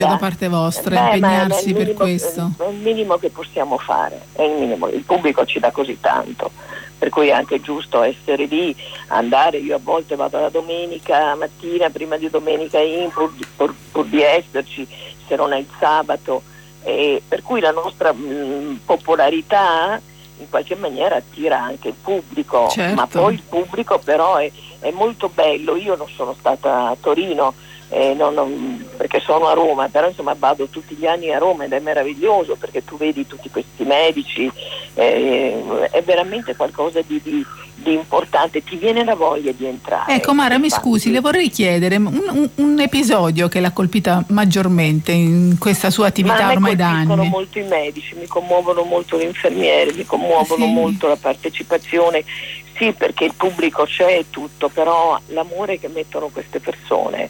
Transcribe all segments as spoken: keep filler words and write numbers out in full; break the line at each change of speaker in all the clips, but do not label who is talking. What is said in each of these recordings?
da parte vostra,
Beh,
impegnarsi
minimo,
per questo.
È il minimo che possiamo fare, è il minimo. Il pubblico ci dà così tanto, per cui è anche giusto essere lì, andare. Io a volte vado la domenica mattina, prima di domenica in, pur, pur, pur di esserci, se non è il sabato, e per cui la nostra mh, popolarità in qualche maniera attira anche il pubblico,
certo.
Ma poi il pubblico però è, è molto bello. Io non sono stata a Torino, Eh, non, non, perché sono a Roma, però insomma vado tutti gli anni a Roma ed è meraviglioso, perché tu vedi tutti questi medici, eh, è veramente qualcosa di, di, di importante, ti viene la voglia di entrare.
Ecco Mara, mi
infatti.
scusi, le vorrei chiedere un, un, un episodio che l'ha colpita maggiormente in questa sua attività
Ma
ormai da
anni. Mi colpiscono molto i medici, mi commuovono molto le infermiere, mi commuovono
sì.
molto la partecipazione. Sì, perché il pubblico c'è e tutto, però l'amore che mettono queste persone,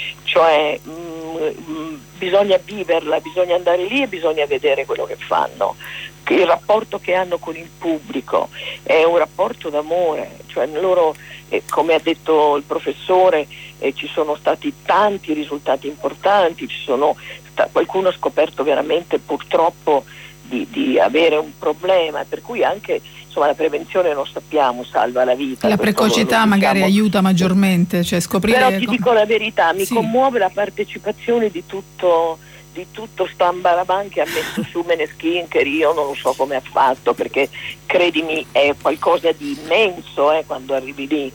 cioè mh, mh, bisogna viverla, bisogna andare lì e bisogna vedere quello che fanno. Che il rapporto che hanno con il pubblico è un rapporto d'amore, cioè loro, eh, come ha detto il professore, eh, ci sono stati tanti risultati importanti, ci sono sta- qualcuno ha scoperto veramente purtroppo di, di avere un problema, per cui anche insomma la prevenzione, lo sappiamo, salva la vita.
La precocità lo, lo magari diciamo, aiuta maggiormente, cioè scoprire.
Però ti dico la verità, mi
sì.
commuove la partecipazione di tutto di tutto Stambaraban che ha messo su Meneskin, che io non lo so come ha fatto, perché credimi è qualcosa di immenso eh, quando arrivi lì.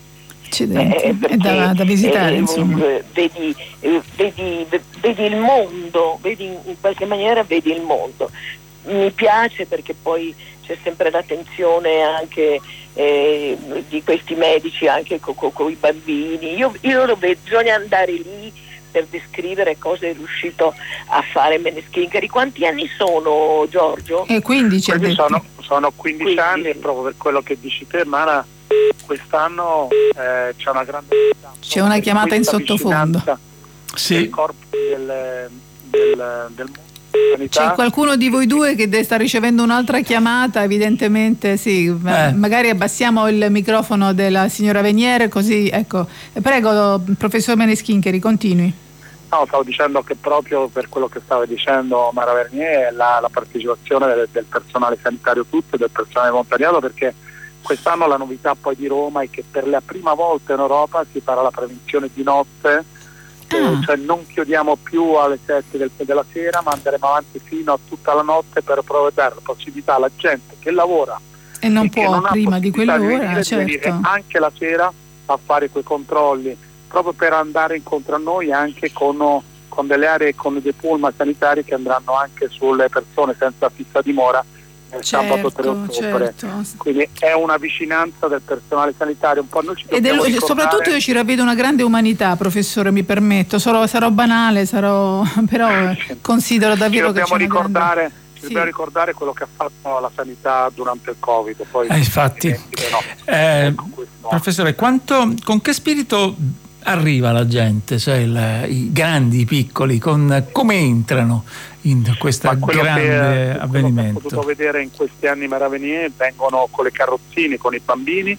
Eh, perché, è da, da visitare, eh, insomma.
Vedi, eh, vedi, vedi il mondo, vedi in qualche maniera vedi il mondo. Mi piace perché poi c'è sempre l'attenzione anche eh, di questi medici anche con co, co i bambini. Io, io lo vedo, bisogna andare lì per descrivere cosa è riuscito a fare Meneskin. Quanti anni sono, Giorgio?
Eh, quindici.
Sono, sono quindici, quindici anni, e proprio per quello che dici te, Mara, quest'anno eh, c'è una grande
c'è una chiamata in sottofondo.
Sì. Del corpo del, del, del mondo.
C'è qualcuno di voi due che sta ricevendo un'altra chiamata, evidentemente sì, eh. magari abbassiamo il microfono della signora Venier, così ecco. Prego, professor Meneschincheri, continui.
No, stavo dicendo che proprio per quello che stava dicendo Mara Vernier, la, la partecipazione del, del personale sanitario tutto e del personale volontariato, perché quest'anno la novità poi di Roma è che per la prima volta in Europa si farà la prevenzione di notte.
Ah.
Cioè non chiudiamo più alle sette del, della sera, ma andremo avanti fino a tutta la notte per provare la possibilità alla gente che lavora
e non
e
può
non
prima di quell'ora,
di venire,
certo.
di venire anche la sera a fare quei controlli, proprio per andare incontro a noi anche con, con delle aree, con dei pullman sanitari che andranno anche sulle persone senza fissa dimora il
certo,
sabato tre ottobre.
Certo.
Quindi è una vicinanza del personale sanitario un po'. Noi ci
e del,
ricordare...
soprattutto io ci ravvedo una grande umanità, professore, mi permetto, solo, sarò banale, sarò però considero davvero
ci
che c'è
ricordare,
grande...
ci
sì.
dobbiamo ricordare quello che ha fatto la sanità durante il Covid. Poi
eh, infatti,
no.
eh,
ecco, no.
Professore, quanto, con che spirito arriva la gente, cioè il, i grandi, i piccoli, con, come entrano in questo grande
che,
avvenimento?
Quello che ho potuto vedere in questi anni Maravenier, vengono con le carrozzine, con i bambini,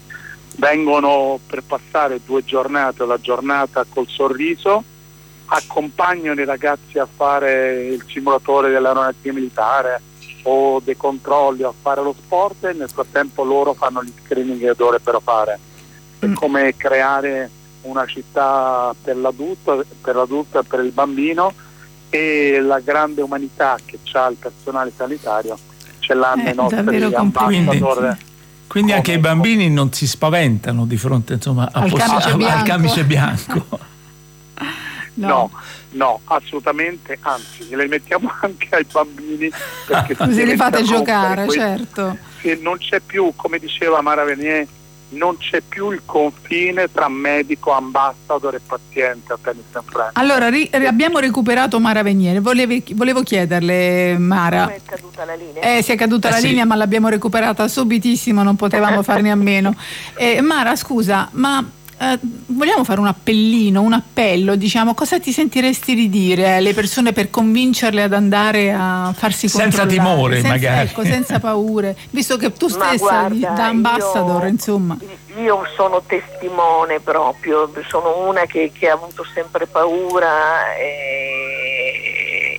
vengono per passare due giornate, la giornata col sorriso, accompagnano i ragazzi a fare il simulatore dell'aeronautica militare o dei controlli, a fare lo sport, e nel frattempo loro fanno gli screening che dovrebbero fare. È mm. come creare una città per l'adulto, per l'adulto e per il bambino, e la grande umanità che c'ha il personale sanitario ce l'hanno i nostri ambassador.
Quindi anche i bambini non si spaventano di fronte, insomma, a
al,
poss-
camice bianco.
al camice bianco.
No. no, no, assolutamente, anzi, le mettiamo anche ai bambini perché
così li fate giocare, questo. Certo.
Sì, non c'è più, come diceva Mara Venier, non c'è più il confine tra medico, ambassador e paziente a Tennis and Friends.
Allora, ri- abbiamo recuperato Mara Venier. Volevo, volevo chiederle, Mara.
Come è caduta la linea?
Eh, si è caduta
eh,
la
sì.
linea, ma l'abbiamo recuperata subitissimo, non potevamo farne a meno. Eh, Mara, scusa, ma eh, vogliamo fare un appellino, un appello, diciamo, cosa ti sentiresti di dire alle persone per convincerle ad andare a farsi
senza
controllare?
Timore,
senza timore,
magari.
ecco, senza paure, visto che tu
Ma
stessa
guarda,
da ambassador,
io,
insomma.
Io sono testimone proprio, sono una che, che ha avuto sempre paura e